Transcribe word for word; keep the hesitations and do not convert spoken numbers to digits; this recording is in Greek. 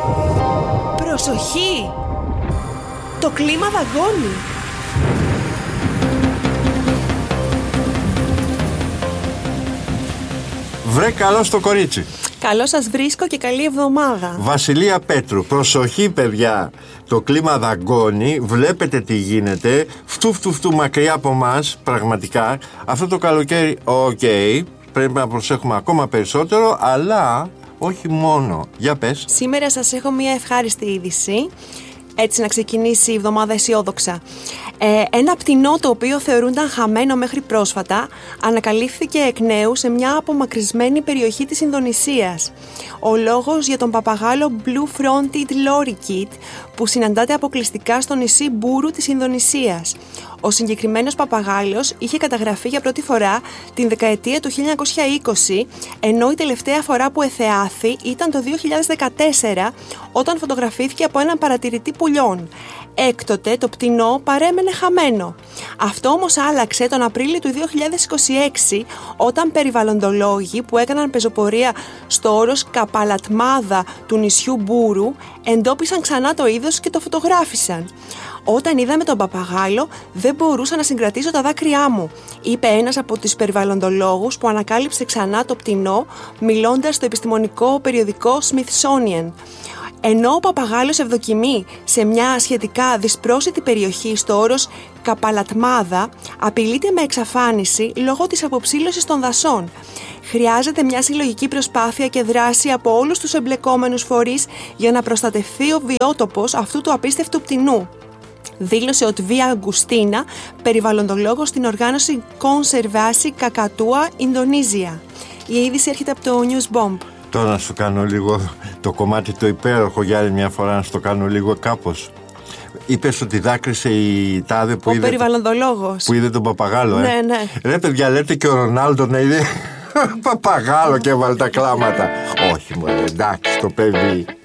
Προσοχή! Το κλίμα δαγκώνει. Βρε καλό στο κορίτσι. Καλώς σας βρίσκω και καλή εβδομάδα. Βασιλεία Πέτρου, προσοχή παιδιά. Το κλίμα δαγκώνει, βλέπετε τι γίνεται. Φτου φτου φτου μακριά από μας, πραγματικά. Αυτό το καλοκαίρι, οκ, okay, πρέπει να προσέχουμε ακόμα περισσότερο, αλλά όχι μόνο. Για πες. Σήμερα σας έχω μια ευχάριστη είδηση. Έτσι να ξεκινήσει η εβδομάδα αισιόδοξα. Ε, ένα πτηνό το οποίο θεωρούνταν χαμένο μέχρι πρόσφατα ανακαλύφθηκε εκ νέου σε μια απομακρυσμένη περιοχή της Ινδονησίας. Ο λόγος για τον παπαγάλο Blue Fronted Lorikeet που συναντάται αποκλειστικά στο νησί Μπούρου της Ινδονησίας. Ο συγκεκριμένος παπαγάλος είχε καταγραφεί για πρώτη φορά την δεκαετία του χίλια εννιακόσια είκοσι, ενώ η τελευταία φορά που εθεάθη ήταν το δύο χιλιάδες δεκατέσσερα, όταν φωτογραφήθηκε από έναν παρατηρητή πουλιών. Έκτοτε το πτηνό παρέμενε χαμένο. Αυτό όμως άλλαξε τον Απρίλιο του δύο χιλιάδες είκοσι έξι, όταν περιβαλλοντολόγοι που έκαναν πεζοπορία στο όρος Καπαλατμάδα του νησιού Μπούρου εντόπισαν ξανά το είδος και το φωτογράφησαν. «Όταν είδαμε τον παπαγάλο, δεν μπορούσα να συγκρατήσω τα δάκρυά μου», είπε ένας από τους περιβαλλοντολόγους που ανακάλυψε ξανά το πτηνό, μιλώντας στο επιστημονικό περιοδικό Smithsonian. Ενώ ο παπαγάλος ευδοκιμεί σε μια σχετικά δυσπρόσιτη περιοχή στο όρος Καπαλατμάδα, απειλείται με εξαφάνιση λόγω της αποψήλωσης των δασών. Χρειάζεται μια συλλογική προσπάθεια και δράση από όλους τους εμπλεκόμενους φορείς για να προστατευθεί ο βιότοπος αυτού του απίστευτου πτηνού, δήλωσε ο Τβία Αγκουστίνα, περιβαλλοντολόγος στην οργάνωση Conservasi Kakatua Ινδονίζια. Η είδηση έρχεται από το News Bomb. Τώρα να σου κάνω λίγο το κομμάτι το υπέροχο για άλλη μια φορά, να σου το κάνω λίγο κάπως. Είπες ότι δάκρυσε η τάδε που ο είδε, περιβαλλοντολόγος που είδε τον παπαγάλο, ε. Ναι, ναι. Ρε παιδιά, λέτε και ο Ρονάλντο να είδε παπαγάλο και έβαλε τα κλάματα. Όχι μωρέ, εντάξει το παιδί.